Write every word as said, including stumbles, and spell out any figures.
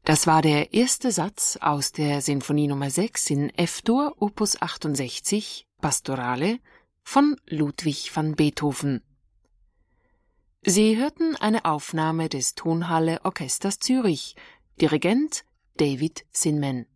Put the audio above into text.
Das war der erste Satz aus der Sinfonie Nummer sechs in F-Dur, Opus achtundsechzig, Pastorale, von Ludwig van Beethoven. Sie hörten eine Aufnahme des Tonhalle Orchesters Zürich, Dirigent David Zinman.